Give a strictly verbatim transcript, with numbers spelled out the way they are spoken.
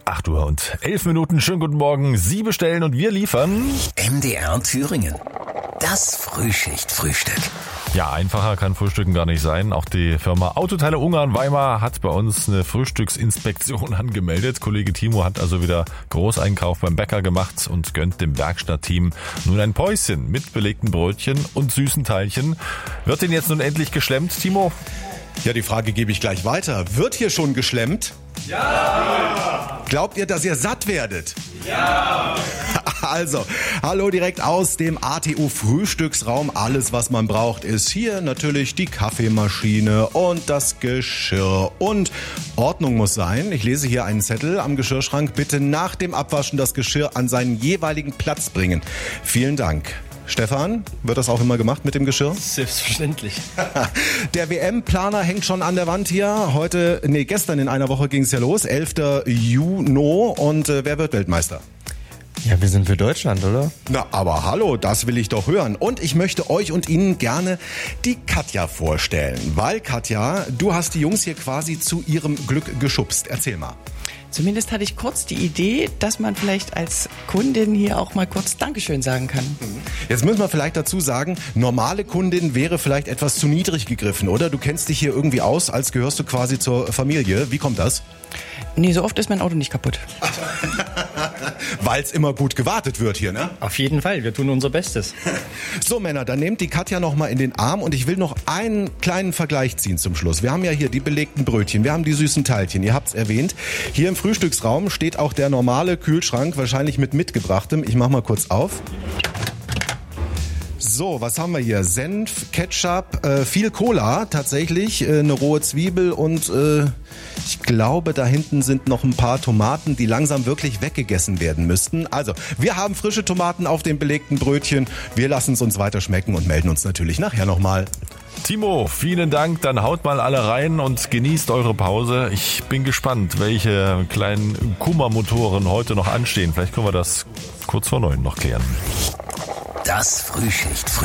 acht Uhr und elf Minuten. Schönen guten Morgen. Sie bestellen und wir liefern. M D R Thüringen. Das Frühschicht-Frühstück. Ja, einfacher kann Frühstücken gar nicht sein. Auch die Firma Autoteile Ungarn Weimar hat bei uns eine Frühstücksinspektion angemeldet. Kollege Timo hat also wieder Großeinkauf beim Bäcker gemacht und gönnt dem Werkstattteam nun ein Päuschen mit belegten Brötchen und süßen Teilchen. Wird denn jetzt nun endlich geschlemmt, Timo? Ja, die Frage gebe ich gleich weiter. Wird hier schon geschlemmt? Ja! Glaubt ihr, dass ihr satt werdet? Ja! Also, hallo direkt aus dem A T U Frühstücksraum. Alles, was man braucht, ist hier natürlich die Kaffeemaschine und das Geschirr. Und Ordnung muss sein. Ich lese hier einen Zettel am Geschirrschrank. Bitte nach dem Abwaschen das Geschirr an seinen jeweiligen Platz bringen. Vielen Dank. Stefan, wird das auch immer gemacht mit dem Geschirr? Selbstverständlich. Der W M-Planer hängt schon an der Wand hier. Heute, nee, gestern in einer Woche ging es ja los, elfter Juni. Und äh, wer wird Weltmeister? Ja, wir sind für Deutschland, oder? Na, aber hallo, das will ich doch hören. Und ich möchte euch und Ihnen gerne die Katja vorstellen. Weil, Katja, du hast die Jungs hier quasi zu ihrem Glück geschubst. Erzähl mal. Zumindest hatte ich kurz die Idee, dass man vielleicht als Kundin hier auch mal kurz Dankeschön sagen kann. Jetzt müssen wir vielleicht dazu sagen, normale Kundin wäre vielleicht etwas zu niedrig gegriffen, oder? Du kennst dich hier irgendwie aus, als gehörst du quasi zur Familie. Wie kommt das? Nee, so oft ist mein Auto nicht kaputt. Weil es immer gut gewartet wird hier, ne? Auf jeden Fall, wir tun unser Bestes. So, Männer, dann nehmt die Katja noch mal in den Arm und ich will noch einen kleinen Vergleich ziehen zum Schluss. Wir haben ja hier die belegten Brötchen, wir haben die süßen Teilchen, ihr habt's erwähnt. Hier im Frühstücksraum steht auch der normale Kühlschrank, wahrscheinlich mit mitgebrachtem. Ich mach mal kurz auf. So, was haben wir hier? Senf, Ketchup, äh, viel Cola tatsächlich, äh, eine rohe Zwiebel und äh, ich glaube, da hinten sind noch ein paar Tomaten, die langsam wirklich weggegessen werden müssten. Also, wir haben frische Tomaten auf den belegten Brötchen. Wir lassen es uns weiter schmecken und melden uns natürlich nachher nochmal. Timo, vielen Dank. Dann haut mal alle rein und genießt eure Pause. Ich bin gespannt, welche kleinen Kummermotoren heute noch anstehen. Vielleicht können wir das kurz vor neun noch klären. Das Frühschicht-Frühstück.